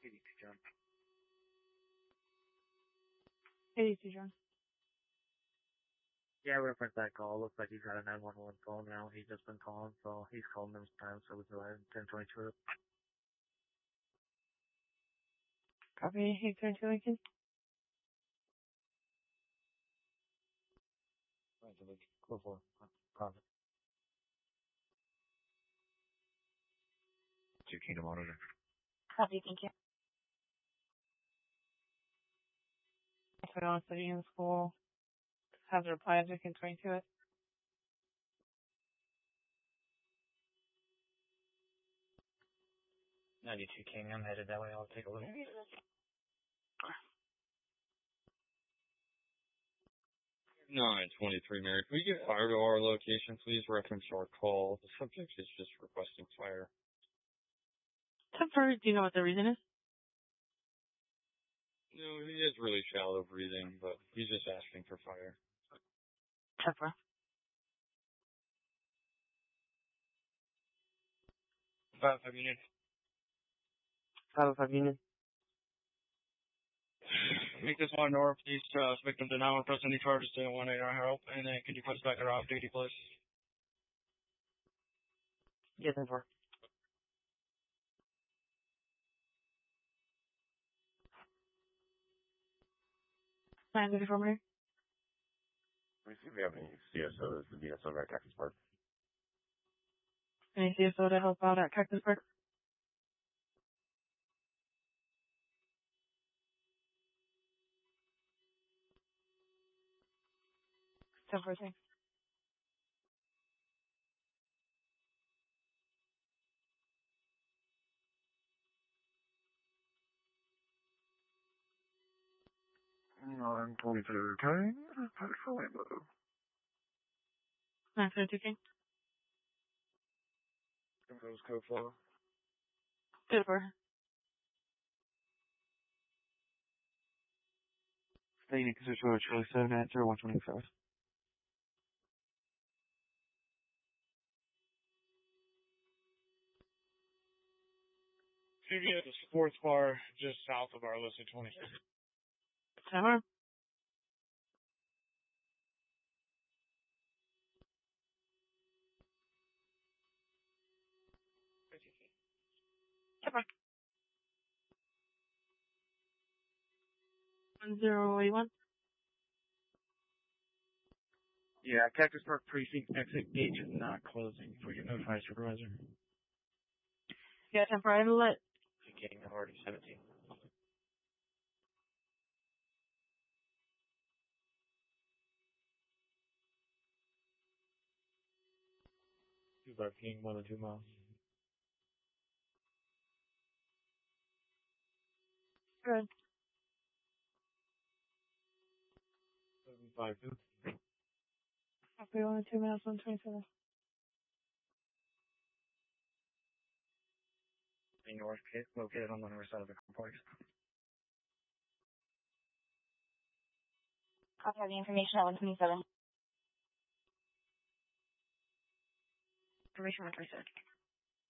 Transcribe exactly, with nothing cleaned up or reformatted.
eighty-two, John. eighty-two, John. Yeah, reference that call. Looks like he's got a nine one one call now. He's just been calling, so he's calling them time, so we go ahead and ten twenty-two. Copy, eight thirty-two, Lincoln. Right, so let's go for profit. Two Kingdom Auditor. Copy, thank you. I put on study in school. Has a reply as we can train to it. ninety-two King, I'm headed that way. I'll take a look. nine twenty-three, Mary. Can we get fire to our location, please? Reference our call. The subject is just requesting fire. Temper, do you know what the reason is? No, he is really shallow breathing, but he's just asking for fire. Temper. Five, five units. Five oh five units. Make this one north, please. Uh, victim to now press any charges to one eight our help, and then can you put us back at off duty, please? Yes, Temper. nine thirty-four, Mary. Let me see if we have any C S Os to be at Silver at Cactus Park. Any C S O to help out at Cactus Park? Temper, thanks. nine twenty-two, King. Patrol Rainbow. nine thirty-two, King. Compose code four. Temper. Staying in Constitution Charlie seven at zero one twenty-five. C V S is fourth bar, just south of our listed twenty-six. Temper. Temper. one zero eight one. Yeah, Cactus Park Precinct exit gate is not closing for your notified supervisor. Yeah, Temper, I let. Getting already seventeen. Two bar King, more than two miles. Good. Seven five two. Copy, one two minutes, one twenty-seven. North Kit, located on the north side of the complex. Copy, have the information at one twenty-seven. Information one twenty-seven.